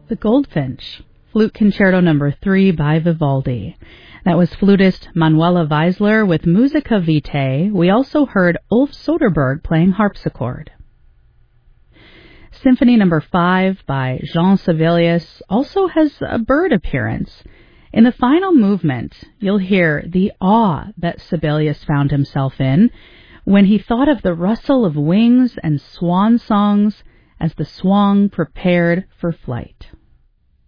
The Goldfinch, Flute Concerto No. 3 by Vivaldi. That was flutist Manuela Weisler with Musica Vitae. We also heard Ulf Soderberg playing harpsichord. Symphony No. 5 by Jean Sibelius also has a bird appearance. In the final movement, you'll hear the awe that Sibelius found himself in when he thought of the rustle of wings and swan songs as the swan prepared for flight.